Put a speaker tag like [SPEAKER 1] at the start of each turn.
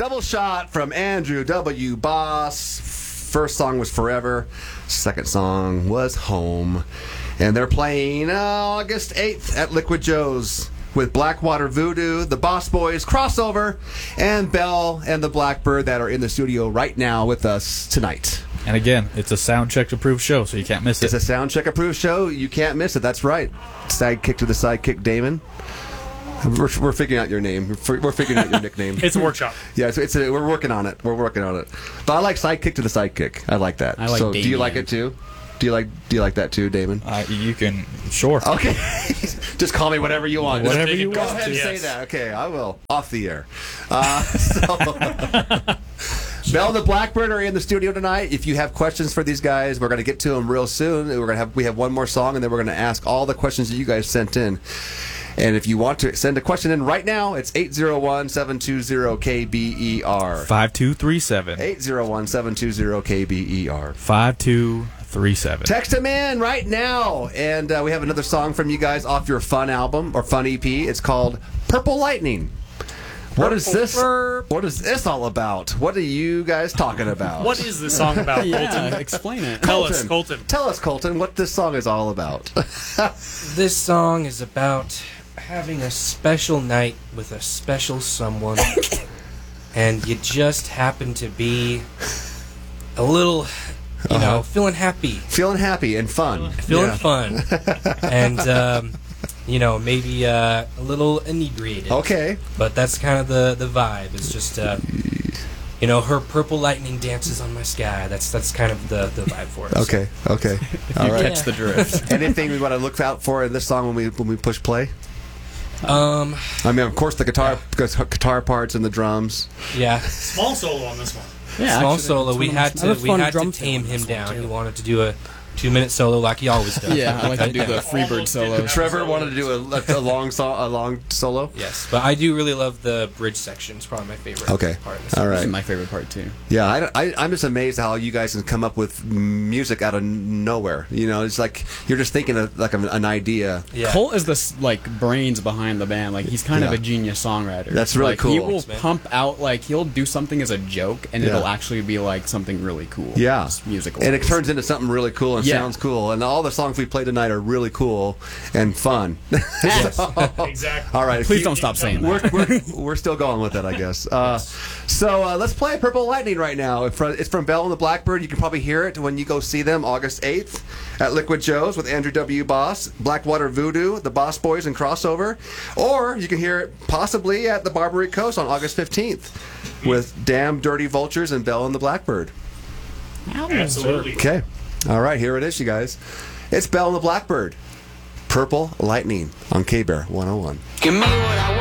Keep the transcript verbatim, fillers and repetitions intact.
[SPEAKER 1] Double shot from Andrew W. Boss. First song was Forever. Second song was Home. And they're playing uh, August eighth at Liquid Joe's with Blackwater Voodoo, the Boss Boys crossover, and Belle and the Blackbird that are in the studio right now with us tonight.
[SPEAKER 2] And again, it's a sound check approved show, so you can't miss it.
[SPEAKER 1] It's a sound check approved show. You can't miss it. That's right. Sidekick to the sidekick, Damon. We're, we're figuring out your name. We're, we're figuring out your nickname.
[SPEAKER 3] It's a workshop.
[SPEAKER 1] Yeah, it's, it's a, we're working on it. We're working on it. But I like sidekick to the sidekick. I like that.
[SPEAKER 4] I like
[SPEAKER 1] so,
[SPEAKER 4] Damien.
[SPEAKER 1] do you like it too? Do you like Do you like that too, Damon?
[SPEAKER 2] Uh, you can, sure.
[SPEAKER 1] Okay, just call me whatever you want.
[SPEAKER 2] Whatever
[SPEAKER 1] Just
[SPEAKER 2] you
[SPEAKER 1] go
[SPEAKER 2] want
[SPEAKER 1] ahead and
[SPEAKER 3] to,
[SPEAKER 1] say
[SPEAKER 3] yes.
[SPEAKER 1] that. Okay, I will. Off the air. Uh, so, Belle and the Blackbird are in the studio tonight. If you have questions for these guys, we're going to get to them real soon. We're going to have we have one more song, and then we're going to ask all the questions that you guys sent in. And if you want to send a question in right now, it's eight zero one, seven two zero, K B E R.
[SPEAKER 2] five two three seven.
[SPEAKER 1] eight zero one, seven two zero, K B E R.
[SPEAKER 2] five two three seven.
[SPEAKER 1] Text them in right now. And uh, we have another song from you guys off your Fun album, or Fun E P. It's called Purple Lightning. What is this? What is this all about? What are you guys talking about?
[SPEAKER 3] What is this song about,
[SPEAKER 4] Yeah,
[SPEAKER 3] Colton?
[SPEAKER 4] explain it.
[SPEAKER 3] Tell us, Colton.
[SPEAKER 1] Tell us, Colton, what this song is all about.
[SPEAKER 5] This song is about having a special night with a special someone, and you just happen to be a little, you know,
[SPEAKER 1] Uh-huh.
[SPEAKER 5] feeling happy,
[SPEAKER 1] Feeling happy and fun.
[SPEAKER 5] feeling
[SPEAKER 1] Yeah.
[SPEAKER 5] fun, and um, you know, maybe uh, a little inebriated.
[SPEAKER 1] Okay.
[SPEAKER 5] But that's kind of the the vibe. It's just, uh, you know, her purple lightning dances on my sky. That's that's kind of the, the vibe for it.
[SPEAKER 1] Okay. Okay. All
[SPEAKER 4] You
[SPEAKER 1] right.
[SPEAKER 4] catch the drift.
[SPEAKER 1] Anything we want to look out for in this song when we when we push play?
[SPEAKER 5] Um.
[SPEAKER 1] I mean, of course, the guitar guitar parts and the drums.
[SPEAKER 5] Yeah.
[SPEAKER 3] Small solo on this one.
[SPEAKER 4] Yeah,
[SPEAKER 5] Small
[SPEAKER 4] actually,
[SPEAKER 5] solo.
[SPEAKER 4] it's
[SPEAKER 5] We
[SPEAKER 4] one
[SPEAKER 5] had
[SPEAKER 4] of
[SPEAKER 5] to
[SPEAKER 4] my-
[SPEAKER 5] we had to tame him down. He wanted to do a two minute solo like he always does.
[SPEAKER 4] Yeah, I like to do the Freebird
[SPEAKER 3] Almost
[SPEAKER 4] solo.
[SPEAKER 3] didn't
[SPEAKER 1] Trevor wanted to do a, a long so, a long solo.
[SPEAKER 5] Yes, but I do really love the bridge section. It's probably my favorite
[SPEAKER 1] Okay.
[SPEAKER 5] part of this.
[SPEAKER 1] All
[SPEAKER 4] This
[SPEAKER 1] right.
[SPEAKER 4] is my favorite part too.
[SPEAKER 1] Yeah, I, I, I'm just amazed how you guys can come up with music out of nowhere. You know, it's like you're just thinking of like an, an idea.
[SPEAKER 5] Yeah.
[SPEAKER 4] Colt is the s- like brains behind the band. Like he's kind
[SPEAKER 1] Yeah.
[SPEAKER 4] of a genius songwriter.
[SPEAKER 1] That's really
[SPEAKER 4] like,
[SPEAKER 1] cool.
[SPEAKER 4] He will
[SPEAKER 5] Thanks, man.
[SPEAKER 4] pump out like he'll do something as a joke, and
[SPEAKER 1] Yeah.
[SPEAKER 4] it'll actually be like something really cool.
[SPEAKER 1] Yeah,
[SPEAKER 4] just musical.
[SPEAKER 1] and it turns into something really cool and
[SPEAKER 4] Yeah.
[SPEAKER 1] sounds cool. And all the songs we play tonight are really cool and fun.
[SPEAKER 3] Exactly.
[SPEAKER 1] All right,
[SPEAKER 4] Please
[SPEAKER 1] keep-
[SPEAKER 4] don't stop saying that.
[SPEAKER 1] We're, we're, we're still going with it, I guess. Uh, so uh, let's play Purple Lightning right now. It's from, it's from Belle and the Blackbird. You can probably hear it when you go see them August eighth at Liquid Joe's with Andrew W. Boss, Blackwater Voodoo, the Boss Boys, and Crossover. Or you can hear it possibly at the Barbary Coast on August fifteenth with Damn Dirty Vultures and Belle and the Blackbird.
[SPEAKER 3] Absolutely.
[SPEAKER 1] Okay. All right, here it is, you guys. It's Belle and the Blackbird. Purple Lightning on K-Bear one oh one.
[SPEAKER 6] Give me what I want.